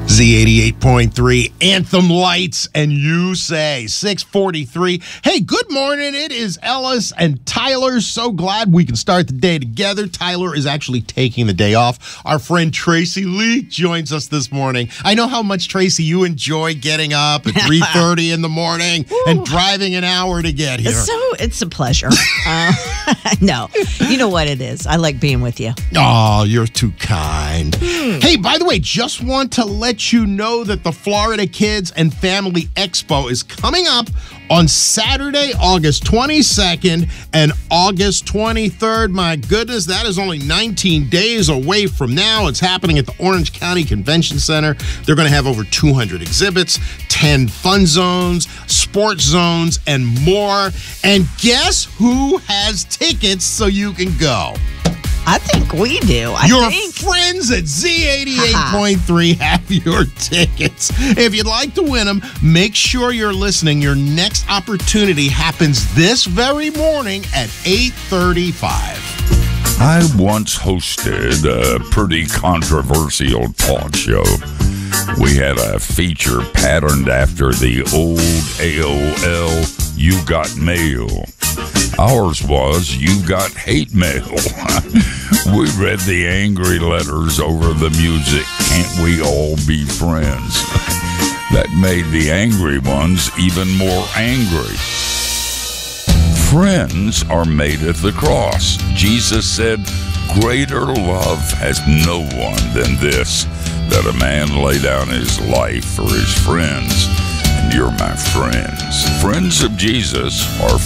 Z88.3 Anthem Lights, and you say 6:43. Hey, good morning. It is Ellis and Tyler. So glad we can start the day together. Tyler is actually taking the day off. Our friend Tracy Leak joins us this morning. I know how much, Tracy, you enjoy getting up at 3:30 in the morning and driving an hour to get here. It's a pleasure. No, you know what it is. I like being with you. Oh, you're too kind. Hey, by the way, just want to let you know that the Florida Kids and Family Expo is coming up on Saturday, August 22nd and August 23rd. My goodness, that is only 19 days away from now. It's happening at the Orange County Convention Center. They're going to have over 200 exhibits, 10 fun zones, sports zones, and more. And guess who has tickets so you can go? I think we do. Your friends at Z88.3 have your tickets. If you'd like to win them, make sure you're listening. Your next opportunity happens this very morning at 8:35. I once hosted a pretty controversial talk show. We had a feature patterned after the old AOL You Got Mail. Ours was You Got Hate Mail. We read the angry letters over the music, Can't We All Be Friends? That made the angry ones even more angry. Friends are made at the cross. Jesus said, greater love has no one than this, that a man lay down his life for his friends. And you're my friends. Friends of Jesus are